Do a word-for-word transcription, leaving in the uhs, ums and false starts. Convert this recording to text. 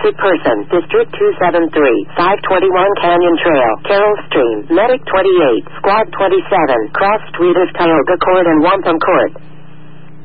Sick person. District two seven three. five twenty-one Canyon Trail. Carroll Stream. Medic twenty-eight. Squad twenty-seven. Cross Street of Tioga Court and Wampum Court.